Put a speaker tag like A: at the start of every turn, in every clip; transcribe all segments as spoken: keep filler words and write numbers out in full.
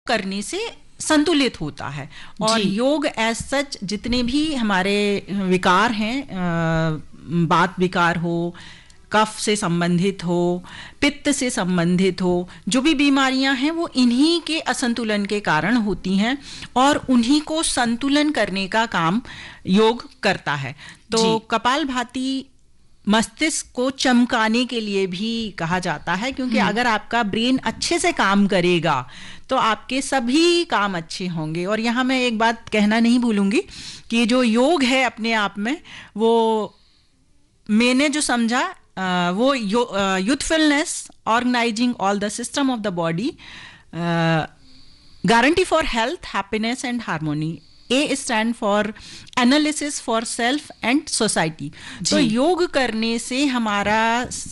A: करने से संतुलित होता है। और योग एज सच जितने भी हमारे विकार हैं, बात विकार हो, कफ से संबंधित हो, पित्त से संबंधित हो, जो भी बीमारियां हैं वो इन्हीं के असंतुलन के कारण होती हैं और उन्हीं को संतुलन करने का काम योग करता है। तो कपालभाति मस्तिष्क को चमकाने के लिए भी कहा जाता है, क्योंकि अगर आपका ब्रेन अच्छे से काम करेगा तो आपके सभी काम अच्छे होंगे। और यहाँ मैं एक बात कहना नहीं भूलूंगी कि जो योग है अपने आप में, वो मैंने जो समझा Uh, वो youthfulness, organising all the system of the body, guarantee for health, happiness and harmony. A stand for analysis for self and society. तो योग करने से हमारा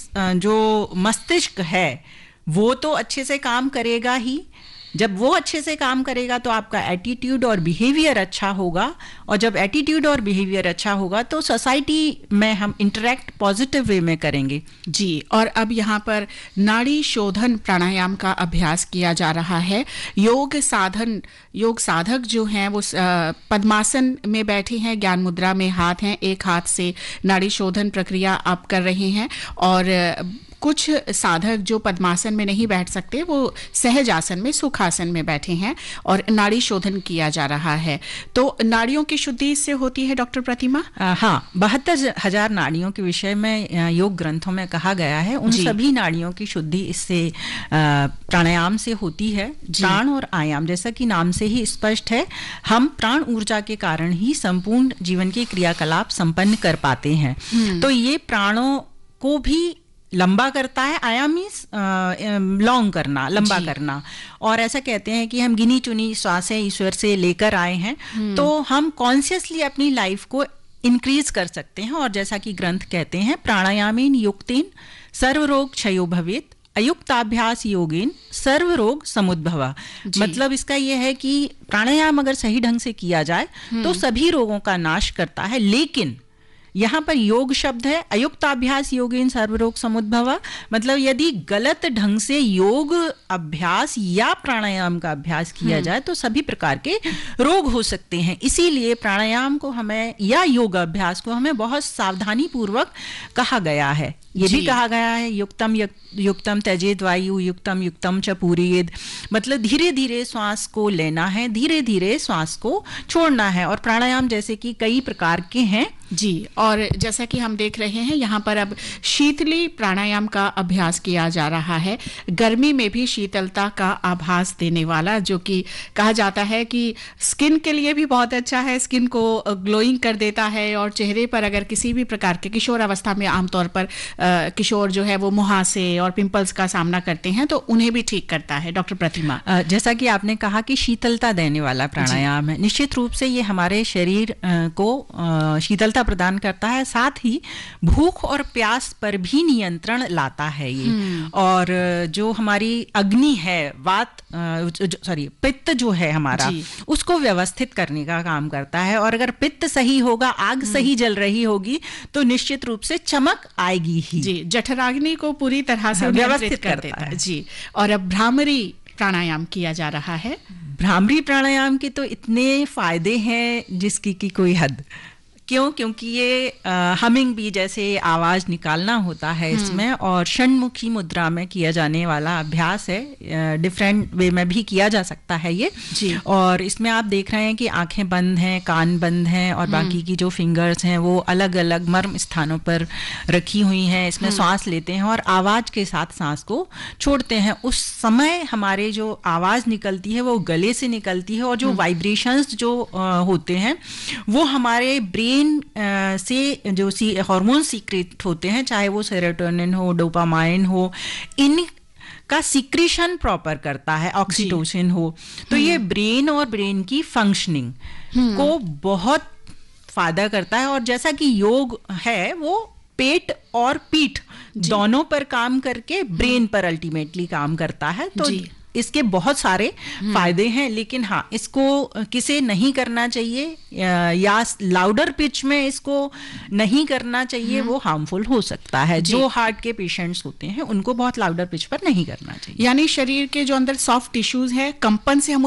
A: जो मस्तिष्क है वो तो अच्छे से काम करेगा ही। जब वो अच्छे से काम करेगा तो आपका एटीट्यूड और बिहेवियर अच्छा होगा, और जब एटीट्यूड और बिहेवियर अच्छा होगा तो सोसाइटी में हम इंटरेक्ट पॉजिटिव वे में करेंगे।
B: जी, और अब यहाँ पर नाड़ी शोधन प्राणायाम का अभ्यास किया जा रहा है। योग साधन योग साधक जो हैं वो पद्मासन में बैठे हैं, ज्ञान मुद्रा में हाथ हैं, एक हाथ से नाड़ी शोधन प्रक्रिया आप कर रहे हैं। और कुछ साधक जो पद्मासन में नहीं बैठ सकते वो सहज आसन में, सुखासन में बैठे हैं और नाड़ी शोधन किया जा रहा है। तो नाड़ियों की शुद्धि इससे होती है डॉक्टर प्रतिमा?
A: आ, हाँ, बहत्तर हजार नाड़ियों के विषय में योग ग्रंथों में कहा गया है। उन सभी नाड़ियों की शुद्धि इससे प्राणायाम से होती है। प्राण और आयाम, जैसा कि नाम से ही स्पष्ट है, हम प्राण ऊर्जा के कारण ही संपूर्ण जीवन के क्रियाकलाप संपन्न कर पाते हैं। तो ये प्राणों को भी लंबा करता है। आयाम मीन्स लॉन्ग करना, लंबा करना। और ऐसा कहते हैं कि हम गिनी चुनी श्वासें ईश्वर से लेकर आए हैं, तो हम कॉन्शियसली अपनी लाइफ को इंक्रीज कर सकते हैं। और जैसा कि ग्रंथ कहते हैं, प्राणायामेन युक्तेन सर्व रोग क्षयो भवेत्, अयुक्ताभ्यास योगेन सर्व रोग समुद्भवा। मतलब इसका यह है कि प्राणायाम अगर सही ढंग से किया जाए तो सभी रोगों का नाश करता है। लेकिन यहाँ पर योग शब्द है, अयुक्ताभ्यास योगेन सर्वरोग समुद्भवा। मतलब यदि गलत ढंग से योग अभ्यास या प्राणायाम का अभ्यास किया जाए तो सभी प्रकार के रोग हो सकते हैं। इसीलिए प्राणायाम को हमें या योग अभ्यास को हमें बहुत सावधानी पूर्वक कहा गया है। ये भी कहा गया है, युक्तम युक्तम त्यजेत वायु, युक्तम युक्तम च पूरयेद। मतलब धीरे धीरे श्वास को लेना है, धीरे धीरे श्वास को छोड़ना है। और प्राणायाम जैसे कि कई प्रकार के हैं।
B: जी, और जैसा कि हम देख रहे हैं यहाँ पर अब शीतली प्राणायाम का अभ्यास किया जा रहा है। गर्मी में भी शीतलता का आभास देने वाला, जो कि कहा जाता है कि स्किन के लिए भी बहुत अच्छा है, स्किन को ग्लोइंग कर देता है। और चेहरे पर अगर किसी भी प्रकार के, किशोर अवस्था में आमतौर पर आ, किशोर जो है वो मुहासे और पिंपल्स का सामना करते हैं, तो उन्हें भी ठीक करता है। डॉक्टर प्रतिमा,
A: जैसा कि आपने कहा कि शीतलता देने वाला प्राणायाम है, निश्चित रूप से ये हमारे शरीर को शीतलता प्रदान करता है, साथ ही भूख और प्यास पर भी नियंत्रण लाता है ये। और जो हमारी अग्नि है, वात सॉरी पित्त जो है हमारा, उसको व्यवस्थित करने का काम करता है। और अगर पित्त सही होगा, आग सही जल रही होगी, तो निश्चित रूप से चमक आएगी ही।
B: जी, जठराग्नि को पूरी तरह से व्यवस्थित कर देता है। जी, और अब भ्रामरी प्राणायाम किया जा रहा है।
A: भ्रामरी प्राणायाम के तो इतने फायदे हैं जिसकी की कोई हद। क्यों? क्योंकि ये हमिंग बी जैसे आवाज निकालना होता है इसमें, और षण्मुखी मुद्रा में किया जाने वाला अभ्यास है। डिफरेंट वे में भी किया जा सकता है ये जी। और इसमें आप देख रहे हैं कि आंखें बंद हैं, कान बंद हैं, और बाकी की जो फिंगर्स हैं वो अलग अलग मर्म स्थानों पर रखी हुई हैं। इसमें सांस लेते हैं और आवाज के साथ सांस को छोड़ते हैं। उस समय हमारे जो आवाज निकलती है वो गले से निकलती है, और जो वाइब्रेशंस जो होते हैं वो हमारे ब्रेन से जो सी हार्मोन सीक्रेट होते हैं, चाहे वो सेरोटोनिन हो, डोपामाइन हो, इन का सीक्रेशन प्रॉपर करता है, ऑक्सीटोसिन हो। तो ये ब्रेन और ब्रेन की फंक्शनिंग को बहुत फायदा करता है। और जैसा कि योग है वो पेट और पीठ दोनों पर काम करके ब्रेन पर अल्टीमेटली काम करता है। तो इसके बहुत सारे फायदे हैं। लेकिन हाँ, इसको किसे नहीं करना चाहिए या लाउडर पिच में इसको नहीं करना चाहिए, वो हार्मफुल हो सकता है। जो हार्ट के पेशेंट्स होते हैं उनको बहुत लाउडर पिच पर नहीं करना चाहिए।
B: यानी शरीर के जो अंदर सॉफ्ट टिश्यूज है, कंपन से हम